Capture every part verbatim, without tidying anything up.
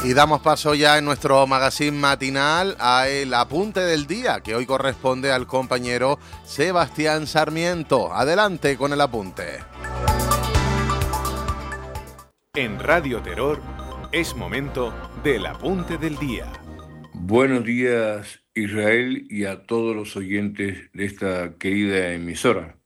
Y damos paso ya en nuestro magazine matinal a el apunte del día, que hoy corresponde al compañero Sebastián Sarmiento. Adelante con el apunte. En Radio Terror es momento del apunte del día. Buenos días, Israel, y a todos los oyentes de esta querida emisora.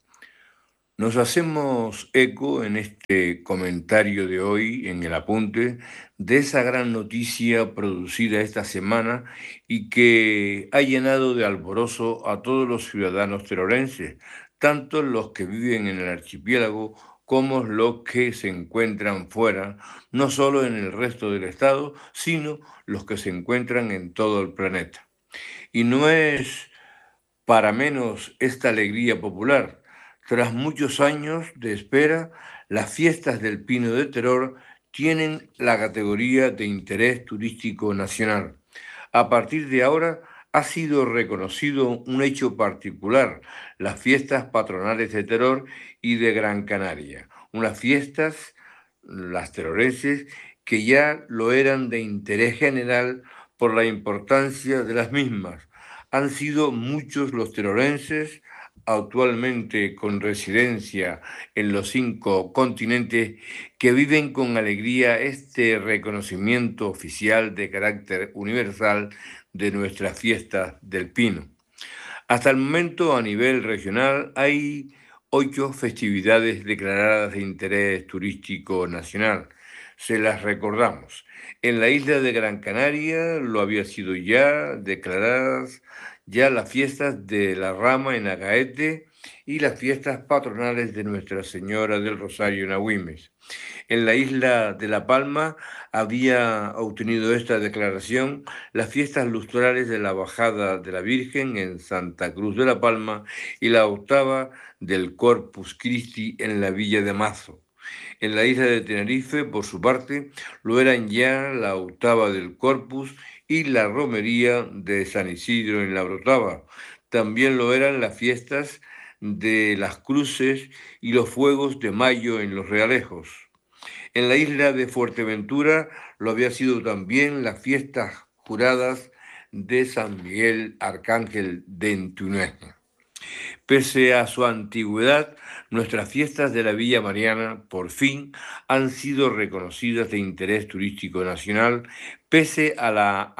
Nos hacemos eco en este comentario de hoy, en el apunte, de esa gran noticia producida esta semana y que ha llenado de alborozo a todos los ciudadanos terorenses, tanto los que viven en el archipiélago como los que se encuentran fuera, no solo en el resto del estado, sino los que se encuentran en todo el planeta. Y no es para menos esta alegría popular. Tras muchos años de espera, las fiestas del Pino de Teror tienen la categoría de interés turístico nacional. A partir de ahora ha sido reconocido un hecho particular, las fiestas patronales de Teror y de Gran Canaria, unas fiestas, las terorenses, que ya lo eran de interés general por la importancia de las mismas. Han sido muchos los terorenses, actualmente con residencia en los cinco continentes, que viven con alegría este reconocimiento oficial de carácter universal de nuestras fiestas del Pino. Hasta el momento, a nivel regional, hay ocho festividades declaradas de interés turístico nacional. Se las recordamos. En la isla de Gran Canaria lo había sido ya declaradas ya las fiestas de la Rama en Agaete y las fiestas patronales de Nuestra Señora del Rosario en Agüimes. En la isla de La Palma había obtenido esta declaración las fiestas lustrales de la Bajada de la Virgen en Santa Cruz de La Palma y la octava del Corpus Christi en la Villa de Mazo. En la isla de Tenerife, por su parte, lo eran ya la octava del Corpus y la romería de San Isidro en la Brotava. También lo eran las fiestas de las Cruces y los Fuegos de Mayo en los Realejos. En la isla de Fuerteventura lo había sido también las fiestas juradas de San Miguel Arcángel de Entuneja. Pese a su antigüedad, nuestras fiestas de la Villa Mariana, por fin, han sido reconocidas de interés turístico nacional, pese a la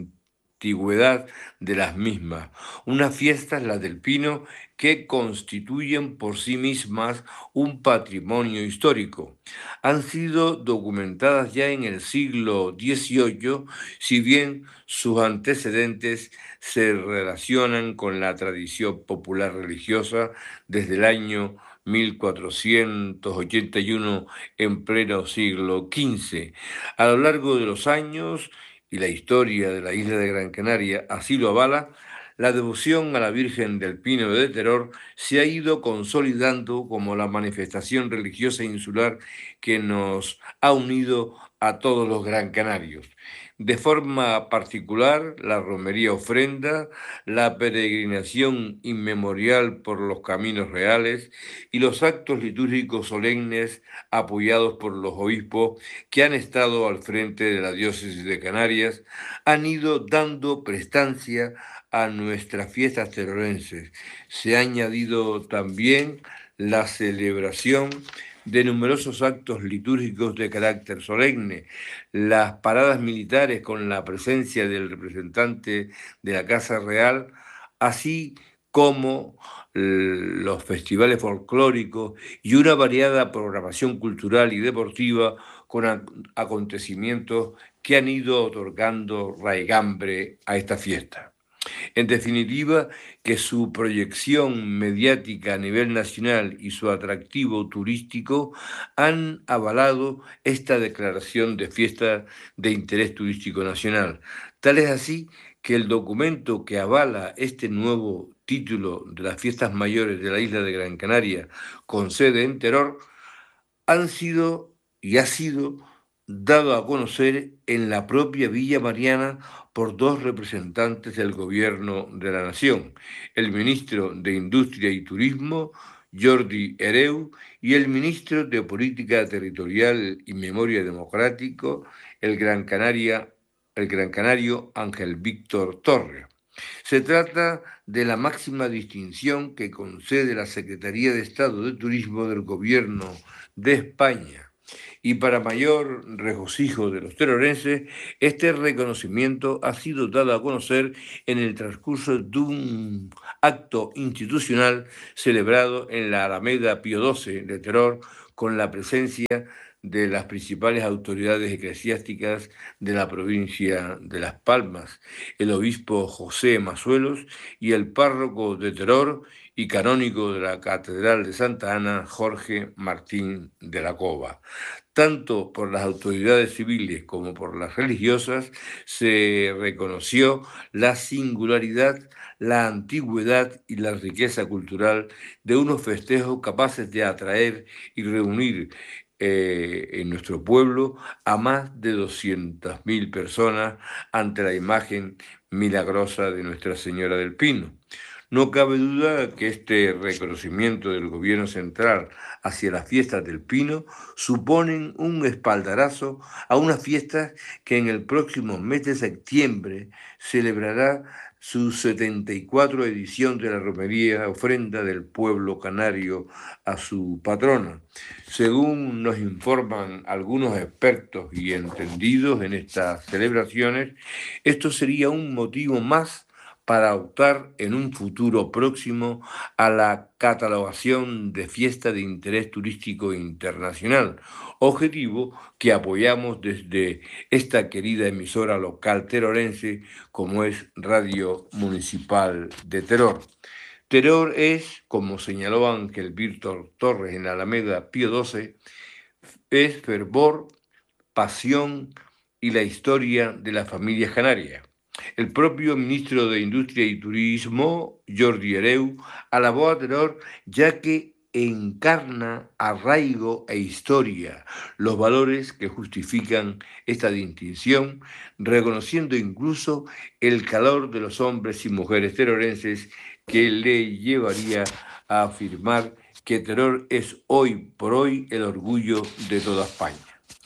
antigüedad de las mismas. Unas fiestas, las del Pino, que constituyen por sí mismas un patrimonio histórico. Han sido documentadas ya en el siglo dieciocho, si bien sus antecedentes se relacionan con la tradición popular religiosa desde el año mil cuatrocientos ochenta y uno, en pleno siglo quince. A lo largo de los años, y la historia de la isla de Gran Canaria así lo avala, la devoción a la Virgen del Pino de Teror se ha ido consolidando como la manifestación religiosa insular que nos ha unido a todos los gran canarios. De forma particular, la romería ofrenda, la peregrinación inmemorial por los caminos reales y los actos litúrgicos solemnes apoyados por los obispos que han estado al frente de la diócesis de Canarias han ido dando prestancia a nuestras fiestas terorenses. Se ha añadido también la celebración de numerosos actos litúrgicos de carácter solemne, las paradas militares con la presencia del representante de la Casa Real, así como los festivales folclóricos y una variada programación cultural y deportiva con acontecimientos que han ido otorgando raigambre a esta fiesta. En definitiva, que su proyección mediática a nivel nacional y su atractivo turístico han avalado esta declaración de fiesta de interés turístico nacional. Tal es así que el documento que avala este nuevo título de las fiestas mayores de la isla de Gran Canaria, con sede en Teror, han sido y ha sido dado a conocer en la propia Villa Mariana por dos representantes del gobierno de la nación, el ministro de Industria y Turismo, Jordi Hereu, y el ministro de Política Territorial y Memoria Democrático, el Gran Canaria, el Gran Canario Ángel Víctor Torres. Se trata de la máxima distinción que concede la Secretaría de Estado de Turismo del Gobierno de España. Y para mayor regocijo de los terorenses, este reconocimiento ha sido dado a conocer en el transcurso de un acto institucional celebrado en la Alameda Pío doce de Teror, con la presencia de las principales autoridades eclesiásticas de la provincia de Las Palmas, el obispo José Masuelos y el párroco de Teror y canónigo de la Catedral de Santa Ana, Jorge Martín de la Cova. Tanto por las autoridades civiles como por las religiosas se reconoció la singularidad, la antigüedad y la riqueza cultural de unos festejos capaces de atraer y reunir Eh, en nuestro pueblo a más de doscientas mil personas ante la imagen milagrosa de Nuestra Señora del Pino. No cabe duda que este reconocimiento del gobierno central hacia las fiestas del Pino suponen un espaldarazo a unas fiestas que en el próximo mes de septiembre celebrará su setenta y cuatro edición de la romería ofrenda del pueblo canario a su patrona. Según nos informan algunos expertos y entendidos en estas celebraciones, esto sería un motivo más para optar en un futuro próximo a la catalogación de fiesta de interés turístico internacional, objetivo que apoyamos desde esta querida emisora local terorense como es Radio Municipal de Teror. Teror es, como señaló Ángel Víctor Torres en la Alameda Pío doce, es fervor, pasión y la historia de las familias canarias. El propio ministro de Industria y Turismo, Jordi Hereu, alabó a Teror ya que encarna arraigo e historia, los valores que justifican esta distinción, reconociendo incluso el calor de los hombres y mujeres terorenses que le llevaría a afirmar que Teror es hoy por hoy el orgullo de toda España.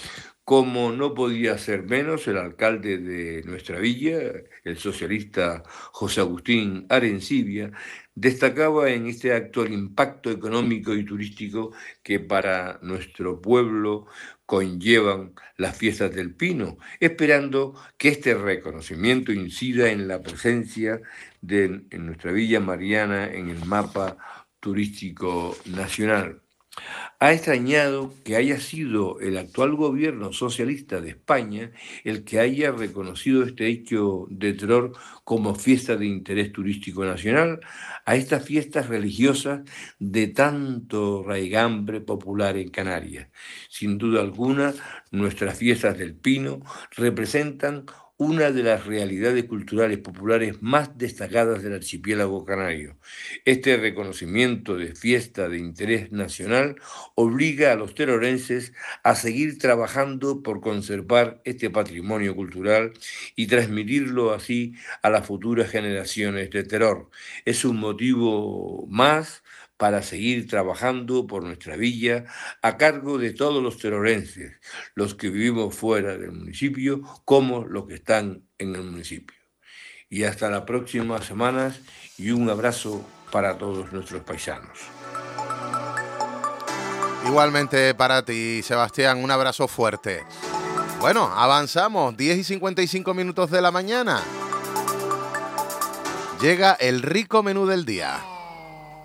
Como no podía ser menos, el alcalde de nuestra villa, el socialista José Agustín Arencibia, destacaba en este acto el impacto económico y turístico que para nuestro pueblo conllevan las fiestas del Pino, esperando que este reconocimiento incida en la presencia de en nuestra villa mariana en el mapa turístico nacional. Ha extrañado que haya sido el actual gobierno socialista de España el que haya reconocido este hecho de Teror como fiesta de interés turístico nacional a estas fiestas religiosas de tanto raigambre popular en Canarias. Sin duda alguna, nuestras fiestas del Pino representan una de las realidades culturales populares más destacadas del archipiélago canario. Este reconocimiento de fiesta de interés nacional obliga a los terorenses a seguir trabajando por conservar este patrimonio cultural y transmitirlo así a las futuras generaciones de Teror. Es un motivo más para seguir trabajando por nuestra villa a cargo de todos los terorenses, los que vivimos fuera del municipio como los que están en el municipio. Y hasta las próximas semanas y un abrazo para todos nuestros paisanos. Igualmente para ti, Sebastián, un abrazo fuerte. Bueno, avanzamos, diez y cincuenta y cinco minutos de la mañana. Llega el rico menú del día.